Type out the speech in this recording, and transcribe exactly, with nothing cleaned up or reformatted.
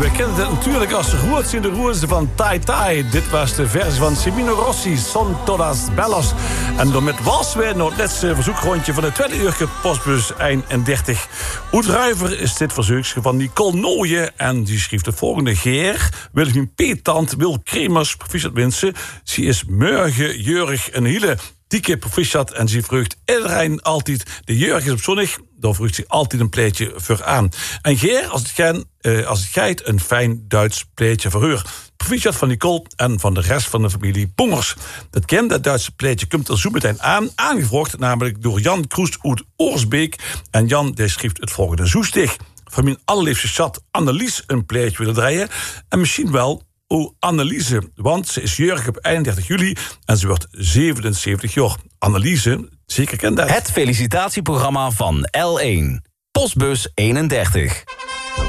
We kennen het natuurlijk als Roerts in de Roerse van Tai Tai. Dit was de versie van Semino Rossi, Son Todas Bellas. En dan met Walswijn nog het laatste verzoekrondje van de tweede uurtje Postbus eenendertig. Oetruiver is dit verzoekje van Nicole Nooyen. En die schreef de volgende: Geer, Wilhelm Peetant, Wil Kremers, proficiat wensen. Ze is morgen, jeurig en hele dikke proficiat. En ze vreugd iedereen altijd. De jurg is op zonnig, dan vreugd ze altijd een pleetje voor aan. En Geer, als het, gaan, uh, als het geit, een fijn Duits pleetje voor haar. Proficiat van Nicole en van de rest van de familie Bongers. Dat ken, dat Duitse pleetje komt er zo meteen aan. Aangevraagd namelijk door Jan Kroest uit Oorsbeek. En Jan die schreef het volgende: Zoestig, van mijn allerliefste chat Annelies een pleetje willen draaien. En misschien wel o Anneliese, want ze is jarig op eenendertig juli en ze wordt zevenenzeventig jaar. Anneliese, zeker kent dat. Het felicitatieprogramma van L één. Postbus eenendertig.